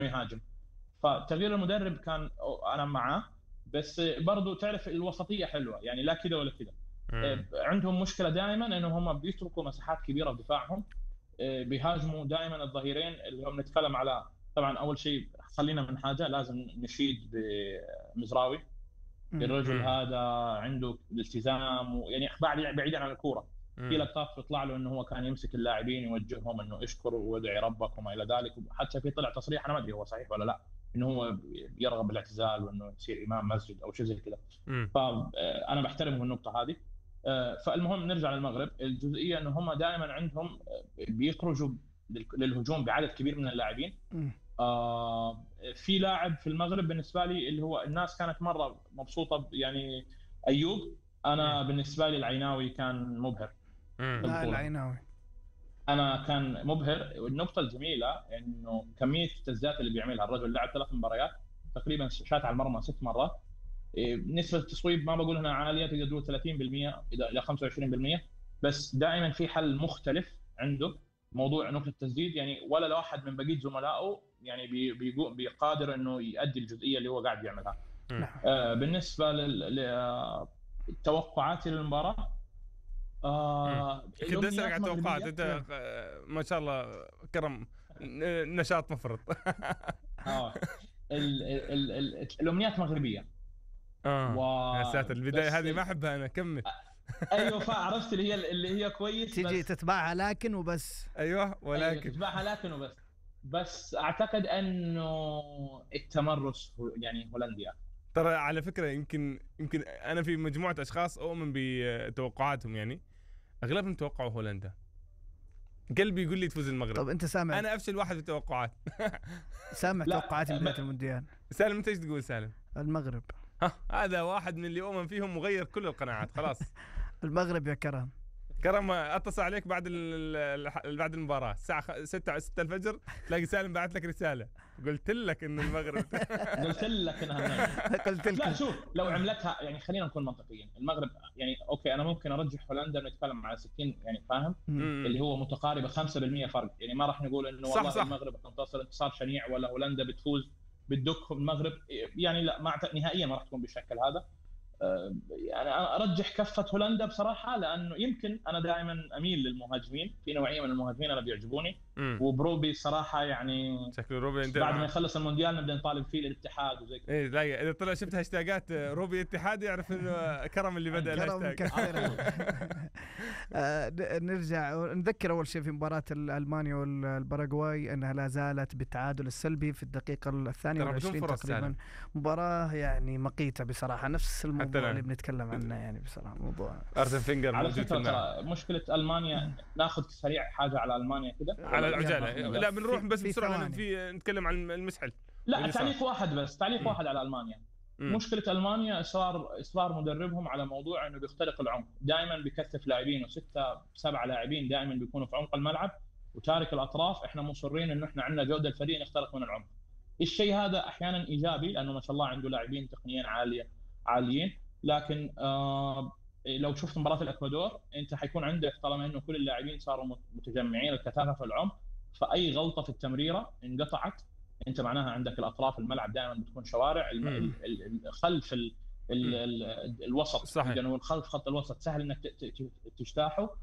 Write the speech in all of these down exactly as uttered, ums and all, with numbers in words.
يهاجم. فتغيير المدرب كان انا معاه، بس برضو تعرف الوسطيه حلوه يعني، لا كذا ولا كذا. عندهم مشكله دائما انهم هم بيتركوا مساحات كبيره في دفاعهم، بيهاجموا دائما الظهيرين اللي هم نتكلم على. طبعا اول شيء خلينا من حاجه لازم نشيد بمزراوي. الرجل هذا عنده الالتزام، ويعني بعد بعيدا عن الكوره في لقطات تطلع له انه هو كان يمسك اللاعبين يوجههم انه اشكروا وادعي ربك وما الى ذلك. حتى في طلع تصريح انا ما ادري هو صحيح ولا لا، انه هو يرغب بالاعتزال وانه يصير امام مسجد او شيء زي كذا. فانا بحترمه النقطه هذه. فالمهم نرجع للمغرب، الجزئيه انه هم دائما عندهم بيخرجوا للهجوم بعدد كبير من اللاعبين. آه في لاعب في المغرب بالنسبه لي اللي هو الناس كانت مره مبسوطه يعني ايوب. انا م. بالنسبه لي العيناوي كان مبهر. لا العيناوي انا كان مبهر. والنقطه الجميله انه كميه التسديدات اللي بيعملها الرجل، لعب ثلاث مباريات تقريبا شات على المرمى ست مرات. نسبه التصويب ما بقول انها عاليه، تقدر تقول ثلاثين بالمئة الى خمسة وعشرين بالمئة، بس دائما في حل مختلف عنده موضوع نقطه التسديد يعني، ولا لواحد من بقيه زملائه يعني بيقادر انه يؤدي الجزئيه اللي هو قاعد يعملها. آه بالنسبه للتوقعات للمباراه، آه كنت اسالك عن توقعات انت. ما شاء الله كرم نشاط مفرط. اه ال ال ال الامنيات مغربيه. اه و... يا ساتر البدايه هذه ما احبها انا. كمل. ايوه فعرفت اللي هي اللي هي كويس، تجي تتبعها لكن وبس. ايوه ولكن أيوة تتبعها لكن وبس. بس اعتقد انه التمرس يعني هولنديا. ترى على فكره يمكن يمكن انا في مجموعه اشخاص اؤمن بتوقعاتهم، يعني اغلبهم توقعوا هولندا. قلبي يقول لي تفوز المغرب. طب انت سامع؟ انا افشل واحد في التوقعات. سامع توقعات بدايه المونديال؟ سالم انت ايش تقول سالم؟ المغرب. ها هذا واحد من اللي اؤمن فيهم وغير كل القناعات خلاص. المغرب يا كرم. كرم اتصل عليك بعد بعد المباراه الساعه ستة ستة الفجر، تلاقي سالم بعث لك رساله قلت لك ان المغرب. قلت لك انها قلت لك. لا شوف لو عملتها يعني خلينا نكون منطقيين. المغرب يعني اوكي انا ممكن ارجح هولندا، نتكلم على ستين يعني فاهم مم. اللي هو متقاربه خمسة بالمئة فرق يعني. ما راح نقول انه والله صح المغرب بتنتصر انتصار شنيع ولا هولندا بتفوز بتدكهم المغرب يعني. لا ما نهائيا ما راح تكون بالشكل هذا. يعني انا ارجح كفه هولندا بصراحه، لانه يمكن انا دائما اميل للمهاجمين، في نوعيه من المهاجمين انا بيعجبوني. وبروبي صراحه يعني شكله روبي انت بعد ما يخلص المونديال نبدا نطالب فيه الاتحاد وزي كذا. ايه لا اذا طلع شفت هاشتاجات روبي اتحاد يعرف انه كرم اللي بدا الهاشتاج. آه نرجع نذكر اول شيء في مباراه المانيا والباراغواي انها لا زالت بالتعادل السلبي في الدقيقه الثانيه والعشرين تقريبا. مباراه يعني مقيته بصراحه، نفس الموضوع اللي بنتكلم عنه يعني بصراحه. موضوع ارسن فينجر على فكره مشكله المانيا. ناخذ سريع حاجه على المانيا كده على العجاله. لا بنروح بس بسرعه في نتكلم عن المسحل. لا تعليق واحد بس، تعليق م. واحد على المانيا. م. مشكله المانيا اصرار اصرار مدربهم على موضوع انه بيخترق العمق، دائما بيكثف لاعبين وسته سبعه لاعبين دائما بيكونوا في عمق الملعب وتارك الاطراف. احنا مصرين انه احنا عندنا جوده الفريق نخترق من العمق. الشيء هذا احيانا ايجابي لانه ما شاء الله عنده لاعبين تقنيا عاليه عاليين، لكن آه لو شفت مباراه الاكوادور انت حيكون عندك طالما انه كل اللاعبين صاروا متجمعين الكثافه في العمق، فاي غلطه في التمريره انقطعت انت معناها عندك الاطراف الملعب دائما بتكون شوارع خلف ال ال ال الوسط، لانه خلف خط الوسط سهل انك تجتاحه.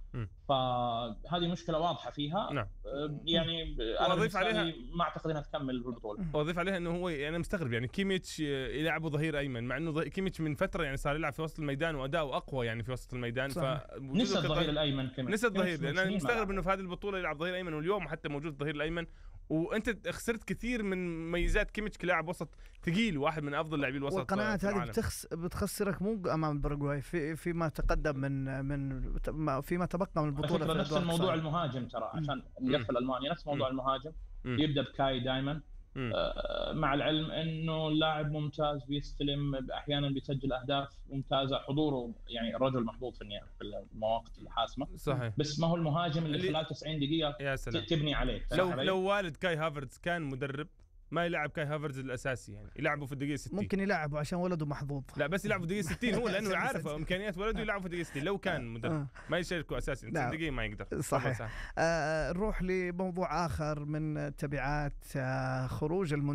فهذه مشكله واضحه فيها. نعم. يعني انا اضيف عليها ما اعتقد انها تكمل البطوله. واضيف عليها انه هو يعني مستغرب يعني كيميتش يلعبه ظهير ايمن، مع انه كيميتش من فتره يعني صار يلعب في وسط الميدان واداؤه اقوى يعني في وسط الميدان. فنسى الظهير الايمن كمان نسى الظهير. انا مستغرب انه في هذه البطوله يلعب ظهير ايمن، واليوم حتى موجود الظهير الايمن وانت خسرت كثير من ميزات كيميتش كلاعب وسط ثقيل، واحد من افضل لاعبي الوسط. والقناعات هذه بتخس بتخسرك مو امام الباراغواي في فيما تقدم من من فيما تبقى من البطوله. في نفس الموضوع المهاجم ترى عشان نقفل المانيا، نفس موضوع المهاجم يبدا بكاي دائما. آه مع العلم انه اللاعب ممتاز بيستلم احيانا بيسجل اهداف ممتازه، حضوره يعني رجل محظوظ في في المواقف الحاسمه. صحيح. بس ما هو المهاجم اللي, اللي خلال تسعين دقيقه تبني عليه. لو لو والد كاي هافرتز كان مدرب ما يلعب كاي هافرز الاساسي، يعني يلعبه في الدقيقه ستين. ممكن يلعبه عشان ولده محظوظ. لا بس يلعبه في الدقيقه ستين هو لانه عارف امكانيات ولده يلعبه في الدقيقه ستين. لو كان مدرب ما يشاركه اساسي تسعين دقيقه ما يقدر. صحيح. آه نروح لموضوع اخر من تبعات آه خروج المنتخب